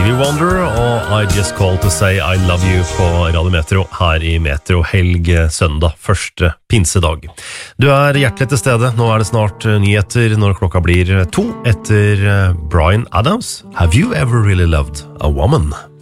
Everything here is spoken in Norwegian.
Stevie Wonder og I Just Called to Say I Love You på Radio Metro her i Metro Helg søndag, første pinsedag. Du hjertelig til stede, nå det snart nyheter når klokka blir 2 etter Bryan Adams. Have you ever really loved a woman?